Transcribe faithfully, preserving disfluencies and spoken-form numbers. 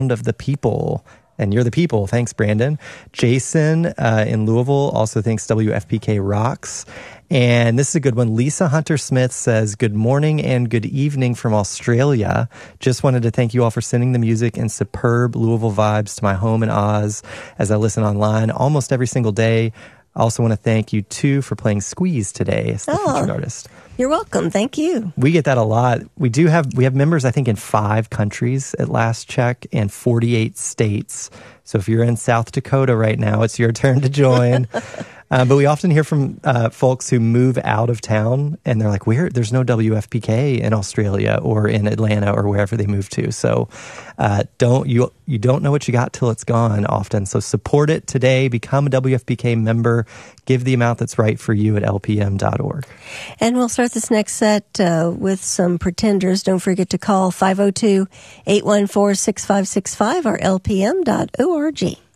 of the people. And you're the people. Thanks, Brandon. Jason uh, in Louisville also thinks W F P K rocks. And this is a good one. Lisa Hunter-Smith says, good morning and good evening from Australia. Just wanted to thank you all for sending the music and superb Louisville vibes to my home in Oz as I listen online almost every single day. I also want to thank you, too, for playing Squeeze today as the oh, featured artist. You're welcome. Thank you. We get that a lot. We do have, we have members, I think, in five countries at last check and forty-eight states. So if you're in South Dakota right now, it's your turn to join. Uh, but we often hear from uh, folks who move out of town, and they're like, "Where? There's no W F P K in Australia or in Atlanta or wherever they move to." So uh, don't you you don't know what you got till it's gone often. So support it today. Become a W F P K member. Give the amount that's right for you at L P M dot org. And we'll start this next set uh, with some pretenders. Don't forget to call five oh two, eight one four, six five six five or L P M dot org.